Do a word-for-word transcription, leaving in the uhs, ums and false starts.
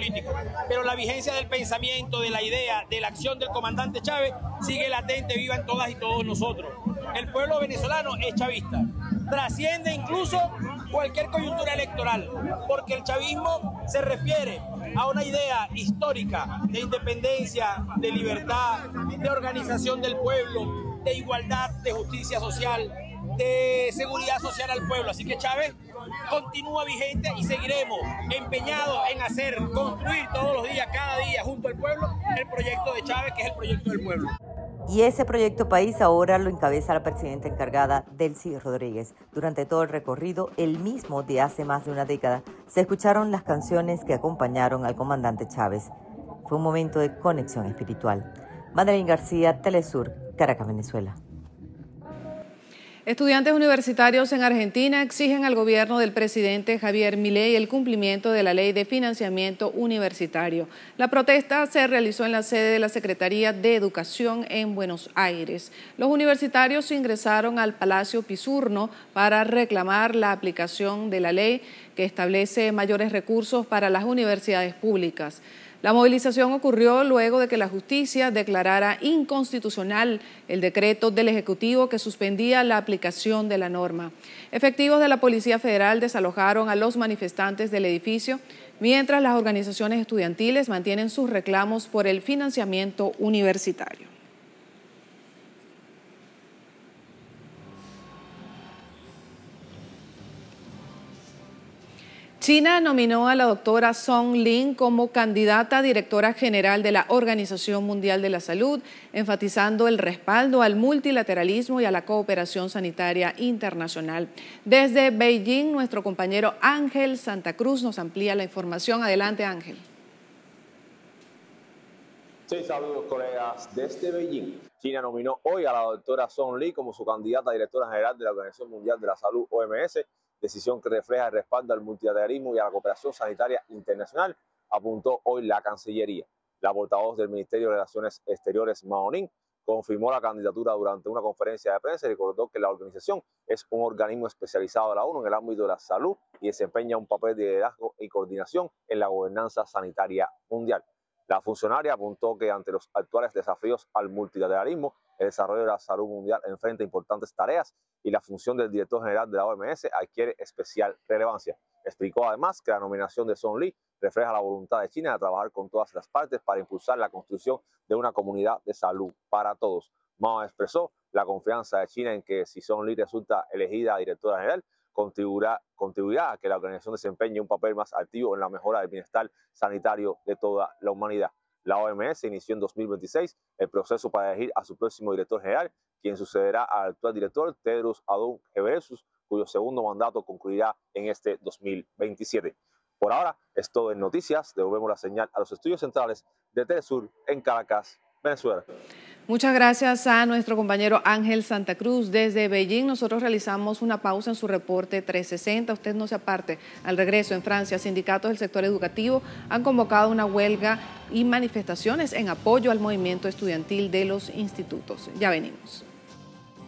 político. Pero la vigencia del pensamiento, de la idea, de la acción del comandante Chávez sigue latente, viva en todas y todos nosotros. El pueblo venezolano es chavista. Trasciende incluso cualquier coyuntura electoral, porque el chavismo se refiere a una idea histórica de independencia, de libertad, de organización del pueblo, de igualdad, de justicia social, de seguridad social al pueblo. Así que Chávez continúa vigente y seguiremos empeñados en hacer, construir todos los días, cada día, junto al pueblo, el proyecto de Chávez, que es el proyecto del pueblo. Y ese proyecto país ahora lo encabeza la presidenta encargada, Delcy Rodríguez. Durante todo el recorrido, el mismo de hace más de una década, se escucharon las canciones que acompañaron al comandante Chávez. Fue un momento de conexión espiritual. Madeline García, Telesur, Caracas, Venezuela. Estudiantes universitarios en Argentina exigen al gobierno del presidente Javier Milei el cumplimiento de la ley de financiamiento universitario. La protesta se realizó en la sede de la Secretaría de Educación en Buenos Aires. Los universitarios ingresaron al Palacio Pisurno para reclamar la aplicación de la ley que establece mayores recursos para las universidades públicas. La movilización ocurrió luego de que la justicia declarara inconstitucional el decreto del Ejecutivo que suspendía la aplicación de la norma. Efectivos de la Policía Federal desalojaron a los manifestantes del edificio, mientras las organizaciones estudiantiles mantienen sus reclamos por el financiamiento universitario. China nominó a la doctora Song Lin como candidata a directora general de la Organización Mundial de la Salud, enfatizando el respaldo al multilateralismo y a la cooperación sanitaria internacional. Desde Beijing, nuestro compañero Ángel Santa Cruz nos amplía la información. Adelante, Ángel. Sí, saludos, colegas. Desde Beijing, China nominó hoy a la doctora Song Lin como su candidata a directora general de la Organización Mundial de la Salud, O M S, decisión que refleja el respaldo al multilateralismo y a la cooperación sanitaria internacional, apuntó hoy la Cancillería. La portavoz del Ministerio de Relaciones Exteriores, Mao Ning, confirmó la candidatura durante una conferencia de prensa y recordó que la organización es un organismo especializado de la ONU en el ámbito de la salud y desempeña un papel de liderazgo y coordinación en la gobernanza sanitaria mundial. La funcionaria apuntó que ante los actuales desafíos al multilateralismo, el desarrollo de la salud mundial enfrenta importantes tareas y la función del director general de la O M S adquiere especial relevancia. Explicó además que la nominación de Song Lin refleja la voluntad de China de trabajar con todas las partes para impulsar la construcción de una comunidad de salud para todos. Mao expresó la confianza de China en que si Song Lin resulta elegida directora general, contribuirá, contribuirá a que la organización desempeñe un papel más activo en la mejora del bienestar sanitario de toda la humanidad. La O M S inició en dos mil veintiséis el proceso para elegir a su próximo director general, quien sucederá al actual director Tedros Adhanom Ghebreyesus, cuyo segundo mandato concluirá en este dos mil veintisiete. Por ahora es todo en noticias. Devolvemos la señal a los estudios centrales de Telesur en Caracas, Venezuela. Muchas gracias a nuestro compañero Ángel Santa Cruz desde Beijing. Nosotros realizamos una pausa en su reporte trescientos sesenta. Usted no se aparte. Al regreso, en Francia, sindicatos del sector educativo han convocado una huelga y manifestaciones en apoyo al movimiento estudiantil de los institutos. Ya venimos.